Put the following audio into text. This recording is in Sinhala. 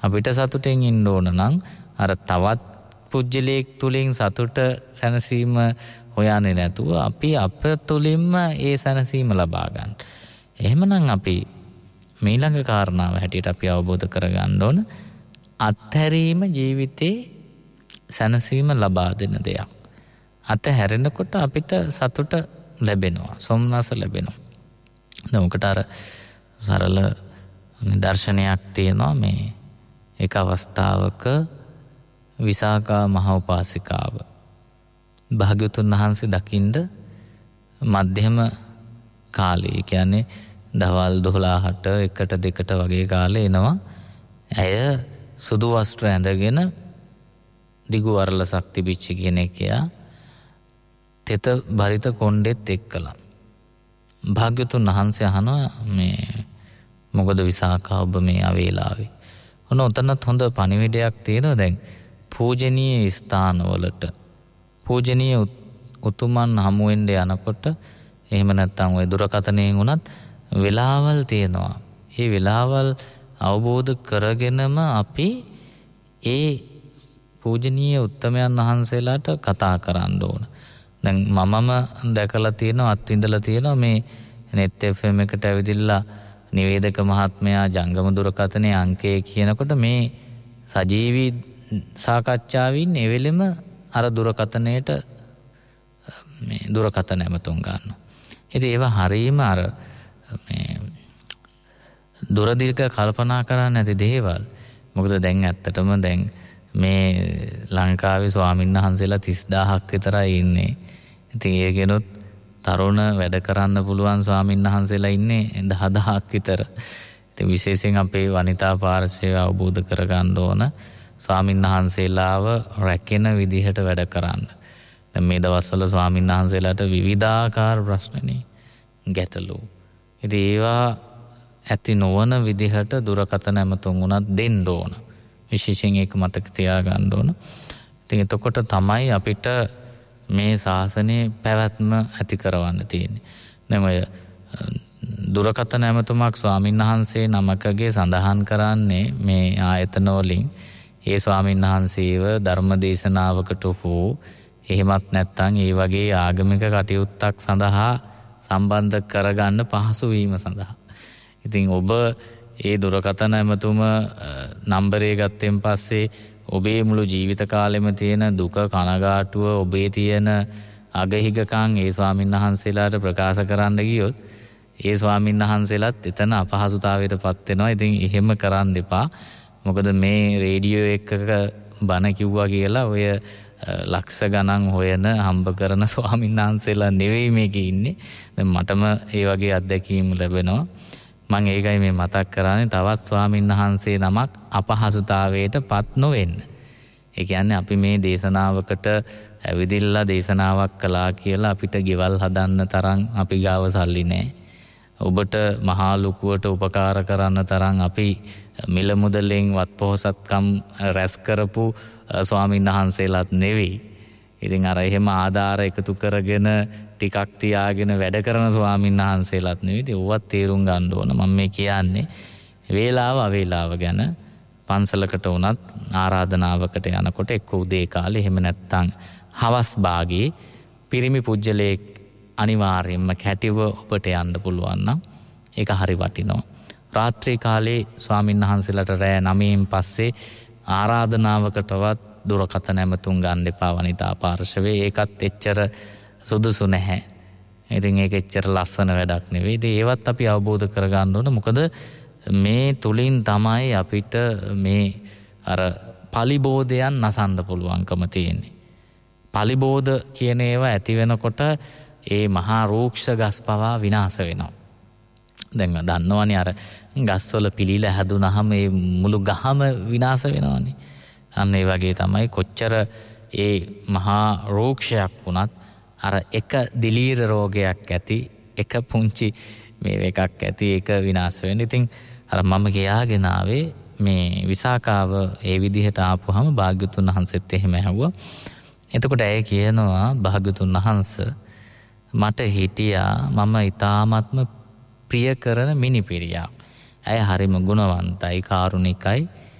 අපිට සතුටෙන් ඉන්න ඕන නම් අර තවත් පුජ්‍යලයක් තුලින් සතුට සැනසීම හොයන්නේ නැතුව අපි අප තුලින්ම ඒ සැනසීම ලබා ගන්න. එහෙමනම් අපි ඊළඟ කාරණාව හැටියට අපි අවබෝධ කරගන්න ඕන අත්හැරීම ජීවිතේ සැනසීම ලබා දෙන දෙයක්. අත්හැරෙනකොට අපිට සතුට ලැබෙනවා, සොම්නස ලැබෙනවා. දැන් උකට අර සරල නිදර්ශනයක් තියෙනවා මේ එක අවස්ථාවක විසාකා මහ උපාසිකාව භාග්‍යවතුන් වහන්සේ දකින්න මධ්‍යම කාලේ කියන්නේ දවල් 12ට 1ට 2ට වගේ කාලේ එනවා. ඇය සුදු වස්ත්‍ර ඇඳගෙන දිගු වරලසක් තිබිච්ච කෙනෙක් එයා තෙත බරිත කොණ්ඩෙත් එක්කලා භාග්‍යවතුන් වහන්සේ අහනවා මේ මොකද විසාකා ඔබ මේ අවේලාවේ ඔතනත් හොඳ පණිවිඩයක් තියෙනවා. දැන් පූජනීය ස්ථානවලට පූජනීය උතුමන් හමු වෙන්න යනකොට එහෙම නැත්නම් ওই දුරකථනයෙන් උනත් වෙලාවල් තියෙනවා. මේ වෙලාවල් අවබෝධ කරගෙනම අපි ඒ පූජනීය උත්තමයන් වහන්සේලාට කතා කරන්න ඕන. දැන් මමම දැකලා තියෙනවා අත්විඳලා තියෙනවා මේ net FM එකට ඇවිදilla නිවේදක මහත්මයා ජංගම දුරකථනයේ අංකය කියනකොට මේ සජීවී සාකච්ඡාවින් එවෙලෙම අර දුරකථනයට මේ දුරකථන ඇමතුම් ගන්නවා. ඉතින් ඒවා හරීම අර මේ දුරදීර්ඝ කල්පනා කරන්න නැති දේවල්. මොකද දැන් ඇත්තටම දැන් මේ ලංකාවේ ස්වාමීන් වහන්සේලා 30000ක් විතරයි ඉන්නේ. ඉතින් ඒකෙනුත් තරුණ වැඩ කරන්න පුළුවන් ස්වාමීන් වහන්සේලා ඉන්නේ 10000ක් විතර. ඉතින් විශේෂයෙන් අපේ වනිතා පාර්ශ්වය අවබෝධ කරගන්න ඕන ස්වාමීන් වහන්සේලාව රැකෙන විදිහට වැඩ කරන්න. දැන් මේ දවස්වල ස්වාමීන් වහන්සේලාට විවිධාකාර ප්‍රශ්නනේ ගැටලු. ඉතින් ඒවා ඇති නොවන විදිහට දුරකථන ඇමතුම් උනත් දෙන්න ඕන. විශේෂයෙන් ඒක මතක තියාගන්න ඕන. ඉතින් එතකොට තමයි අපිට මේ ශාසනයේ පැවැත්ම ඇති කරවන්න තියෙන්නේ. දැන් ඔය දුරකථන ඇමතුමක් ස්වාමීන් වහන්සේ නමකගේ සඳහන් කරන්නේ මේ ආයතන වලින් ඒ ස්වාමීන් වහන්සේව ධර්ම දේශනාවකට හෝ එහෙමත් නැත්නම් ඒ වගේ ආගමික කටයුත්තක් සඳහා සම්බන්ධ කරගන්න පහසු වීම සඳහා. ඉතින් ඔබ ඒ දුරකථන ඇමතුම නම්බරේ ගත්තෙන් පස්සේ ඔබේ මුළු ජීවිත කාලෙම තියෙන දුක කනගාටුව ඔබේ තියෙන අගහිගකම් ඒ ස්වාමීන් වහන්සේලාට ප්‍රකාශ කරන්න ගියොත් ඒ ස්වාමීන් වහන්සේලාත් එතන අපහසුතාවයට පත් වෙනවා. ඉතින් එහෙම කරන්න එපා. මොකද මේ රේඩියෝ එකක බණ කිව්වා කියලා ඔය ලක්ෂ ගණන් හොයන හම්බ කරන ස්වාමීන් වහන්සේලා නෙවෙයි මේකේ ඉන්නේ. දැන් මටම ඒ වගේ අත්දැකීම් ලැබෙනවා. මම ඒකයි මේ මතක් කරන්නේ තවත් ස්වාමීන් වහන්සේ නමක් අපහසුතාවයට පත් නොවෙන්න. ඒ කියන්නේ අපි මේ දේශනාවකට ඇවිදින්න දේශනාවක් කළා කියලා අපිට ගෙවල් හදන්න තරම් අපි ගාව සල්ලි නැහැ. ඔබට මහා ලොකුවට උපකාර කරන්න තරම් අපි මිල මුදලෙන් වත්පොහසත්කම් රැස් කරපු ස්වාමීන් වහන්සේලාත් නෙවෙයි. ඉතින් අර එහෙම ආධාර එකතු කරගෙන ටිකක් තියාගෙන වැඩ කරන ස්වාමීන් වහන්සේලාත් නෙවෙයි. ඉතින් ඕවත් තේරුම් ගන්න ඕන. මම මේ කියන්නේ වේලාව අවේලාව ගැන. පන්සලකට වුණත් ආරාධනාවකට යනකොට එක්ක උදේ කාලේ එහෙම නැත්නම් හවස් භාගයේ පිරිමි පුජ්‍යලේ අනිවාර්යයෙන්ම කැටිව ඔබට යන්න පුළුවන් නම් ඒක හරි වටිනවා. රාත්‍රී කාලේ ස්වාමීන් වහන්සේලාට රෑ 9න් පස්සේ ආරාධනාවකටවත් දුරකථන ඇමතුම් ගන්න එපා වනිතා පාර්ශවයේ. ඒකත් එච්චර සුදුසු නැහැ. ඉතින් ඒක එච්චර ලස්සන වැඩක් නෙවෙයි. ඉතින් ඒවත් අපි අවබෝධ කරගන්න ඕන. මොකද මේ තුලින් තමයි අපිට මේ අර පලිබෝධයන් නසන්න පුළුවන්කම තියෙන්නේ. පලිබෝධ කියන ඒවා ඇති වෙනකොට ඒ මහා රූක්ෂ ගස් පවා විනාශ වෙනවා. දැන් දන්නවනේ අර ගස්වල පිළිලා හැදුනහම මේ මුළු ගහම විනාශ වෙනවනේ. අන්න ඒ වගේ තමයි කොච්චර ඒ මහා රෝක්ෂයක් වුණත් අර එක දිලීර රෝගයක් ඇති එක පුංචි මේ එකක් ඇති ඒක විනාශ වෙනවා. ඉතින් අර මම ගියාගෙන ආවේ මේ විසාකාව ඒ විදිහට ආපුවාම භාග්‍යතුන් වහන්සේත් එහෙම ඇහුවා. එතකොට ඇය කියනවා භාග්‍යතුන් වහන්සේ මට හිටියා මම ඊ타ත්ම ප්‍රිය කරන මිනිපිරියක්. ඇය හරිම ගුණවන්තයි කාරුණිකයි.